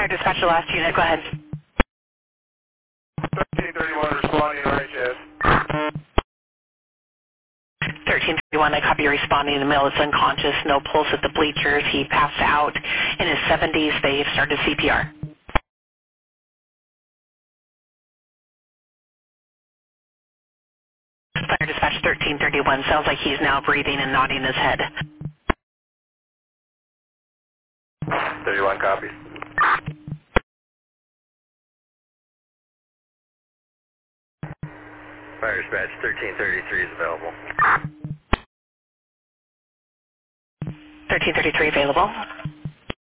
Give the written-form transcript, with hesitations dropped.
Fire dispatch the last unit, go ahead. 1331 responding RHS. 1331, I copy you responding in the middle. It's unconscious, no pulse at the bleachers. He passed out in his 70s. They've started CPR. Fire dispatch 1331, sounds like he's now breathing and nodding his head. 31 copy. Fire dispatch 1333 is available. 1333 available.